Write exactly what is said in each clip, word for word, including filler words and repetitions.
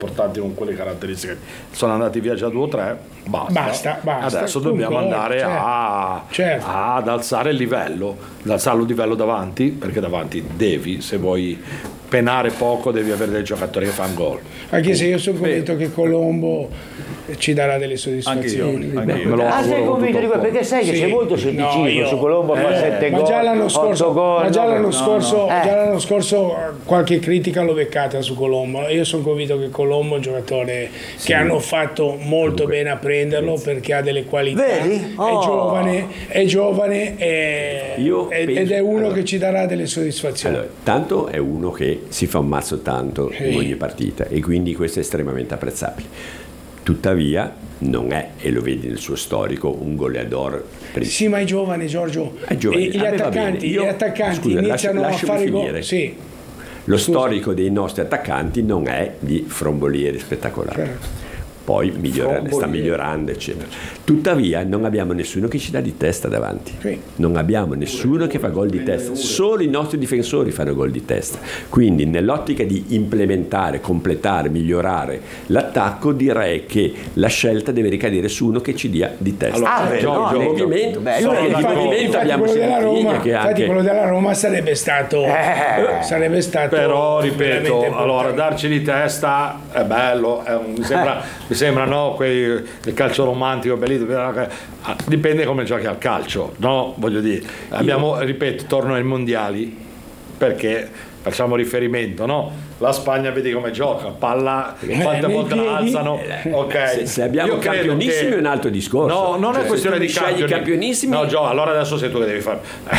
importanti con quelle caratteristiche, sono andati via già due o tre, basta, basta, basta. Adesso dobbiamo Concordo, andare certo, a, certo. ad alzare il livello, ad alzare il livello davanti, perché davanti devi, se vuoi penare poco, devi avere dei giocatori che fanno gol. Anche se io sono convinto che Colombo ci darà delle soddisfazioni. Anche io, me lo Ah, sei auguro convinto di quello? Perché sai che Sì. c'è molto scetticismo No, io- su Colombo, fa eh, sette ma gol, già l'anno scorso, otto gol. ma già no, l'anno no, scorso, no. Eh. già l'anno scorso eh, qualche critica l'ho beccata su Colombo. Io sono convinto che Colombo è un giocatore che hanno fatto molto bene a prenderlo perché ha delle qualità. Vedi? Oh. È giovane, è giovane e- Io ed penso- è uno allora- che ci darà delle soddisfazioni. Allora, tanto è uno che si fa un mazzo tanto Sì. in ogni partita e quindi questo è estremamente apprezzabile. Tuttavia non è, e lo vedi nel suo storico, un goleador principale. Sì, ma è giovane, Giorgio. È giovane, E gli a me va attaccanti, bene. Io- gli attaccanti scusa, iniziano lasci- a fare lasciami gol. finire. Sì, Lo storico dei nostri attaccanti non è di frombolieri spettacolari. certo. Poi migliora- sta Frombolieri. migliorando, eccetera. Tuttavia non abbiamo nessuno che ci dà di testa davanti. Sì. Non abbiamo nessuno che fa gol di testa. Solo i nostri difensori fanno gol di testa. Quindi nell'ottica di implementare, completare, migliorare l'attacco, direi che la scelta deve ricadere su uno che ci dia di testa. Allora, Ah, beh, Perché no, il beh, movimento, beh, solo io il dico- movimento infatti abbiamo quello della Sempigna Roma, che infatti anche quello della Roma sarebbe stato, Eh. sarebbe stato Però ripeto, veramente allora importante. darci di testa è bello, è un- mi, sembra, mi sembra no, quei, il calcio romantico, bellissimo, ah, dipende come giochi al calcio, no? Voglio dire, abbiamo, ripeto, torno ai mondiali perché facciamo riferimento, no? La Spagna vedi come gioca, palla, quante nei volte la piedi. alzano, ok. se, se abbiamo Io credo campionissimi che- è un altro discorso. No, non Cioè, è questione se di tu scegli campioni. campionissimi. No, Gio, allora adesso sei tu che devi fare.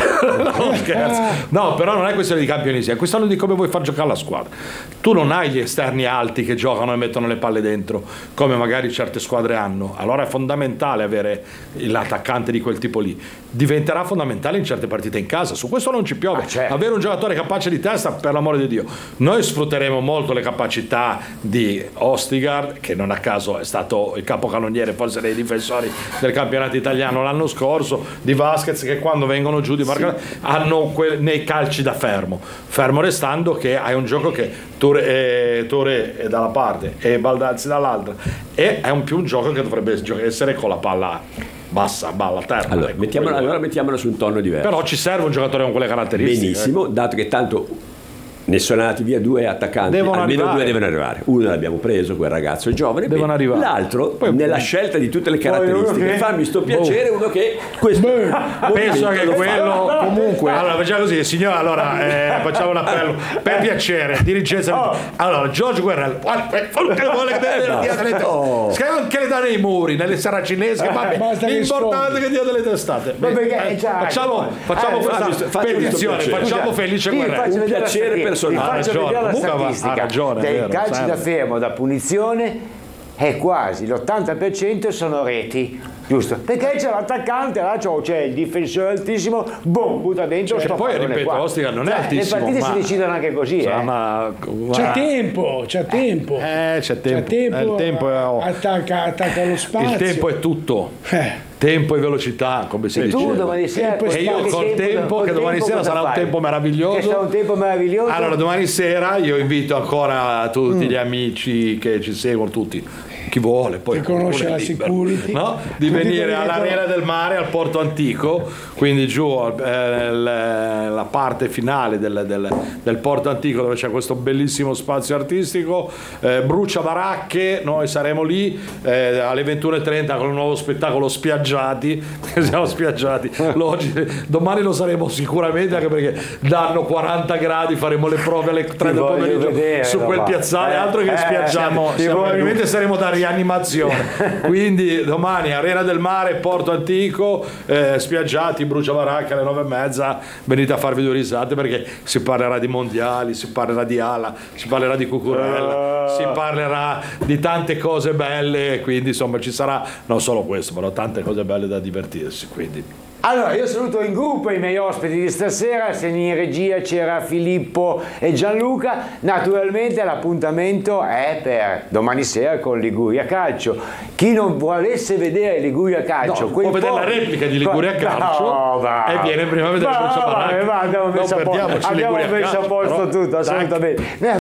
No, scherzo. No, però non è questione di campionissimi, è questione di come vuoi far giocare la squadra. Tu non hai gli esterni alti che giocano e mettono le palle dentro, come magari certe squadre hanno. Allora è fondamentale avere l'attaccante di quel tipo lì. Diventerà fondamentale in certe partite in casa. Su questo non ci piove. Ah, certo. Avere un giocatore capace di testa, per l'amore di Dio. Noi sfrutteremo molto le capacità di Ostigard, che non a caso è stato il capocannoniere forse dei difensori del campionato italiano l'anno scorso, di Vasquez, che quando vengono giù di marca hanno que- nei calci da fermo. Fermo restando che hai un gioco che Touré, eh, Touré è dalla parte e Baldazzi dall'altra, e è un più un gioco che dovrebbe gio- essere con la palla bassa, balla a terra. Allora, ecco, mettiamola, quello. allora mettiamola su un tono diverso. Però ci serve un giocatore con quelle caratteristiche. Benissimo, dato che tanto ne sono andati via due attaccanti, Devono almeno arrivare. due devono arrivare. Uno l'abbiamo preso, quel ragazzo giovane, Devono bene. arrivare. L'altro, Poi- nella scelta di tutte le caratteristiche, uno che- fammi sto piacere, uno che questo Penso che lo fa. quello comunque, allora facciamo così, signora, allora eh, facciamo un appello per piacere, dirigenza. Allora Giorgio Guerrero, Oh. anche le dà nei muri, nelle saracinesche, vabbè, basta che l'importante è sfondi. che dia delle testate. Ma perché, Eh, già, facciamo facciamo eh, questa fammi- fammi questo petizione, piacere. facciamo Scusa, felice ti Guerrero. faccio Un vedere la piacere statistica, personale. ti Ha faccio ragione, vedere la comunque va- ha statistica ragione, è dei vero, calci serve. da fermo da punizione è quasi l'ottanta per cento sono reti, giusto? Perché c'è l'attaccante, là c'è c'è il difensore altissimo, boom, butta dentro Cioè, sto poi, pallone ripeto, qua. Ostigard non è Cioè, altissimo, le partite ma- si decidono anche così, Cioè, eh. ma- C'è guarda, tempo, c'è tempo. Eh, c'è tempo. C'è tempo, Eh, il tempo è- oh. attacca, attacca lo spazio. Il tempo è tutto. Eh. Tempo e velocità, come si E dice. tu domani sera Tempo e E io qualche col tempo, col che domani tempo sera cosa sarà un fai? tempo meraviglioso. Che sarà un tempo meraviglioso. Allora, domani sera io invito ancora tutti Mm. gli amici che ci seguono, tutti, chi vuole, poi Che conosce qualcuno è la libero, security. no? Di Tutti venire quelli che all'Arena del Mare, al Porto Antico, quindi giù eh, l- la parte finale del, del- del Porto Antico, dove c'è questo bellissimo spazio artistico, eh, brucia baracche, noi saremo lì eh, alle ventuno e trenta con un nuovo spettacolo Spiaggiati, siamo spiaggiati. Lo- oggi- domani lo saremo sicuramente, anche perché danno quaranta gradi, faremo le prove alle tre Ti del voglio pomeriggio vedere, su quel papà. piazzale, Eh, altro che eh, spiaggiati. siamo- siamo- Probabilmente saremo da rianimazione. Quindi domani Arena del Mare, Porto Antico, eh, Spiaggiati, Brucia Baracca alle nove e mezza, venite a farvi due risate, perché si parlerà di mondiali, si parlerà di ala, si parlerà di Cucurella, si parlerà di tante cose belle, quindi insomma ci sarà non solo questo, ma tante cose belle da divertirsi, quindi Allora, io saluto in gruppo i miei ospiti di stasera, se in regia c'era Filippo e Gianluca. Naturalmente l'appuntamento è per domani sera con Liguria Calcio. Chi non volesse vedere Liguria Calcio, No, quei può vedere po- la replica di Liguria Calcio No, va. e viene prima a vedere Va, Brucia va, Baracca. va, abbiamo Non messo a posto, perdiamoci abbiamo Liguria messo a Calcio, posto però, tutto, dai. assolutamente.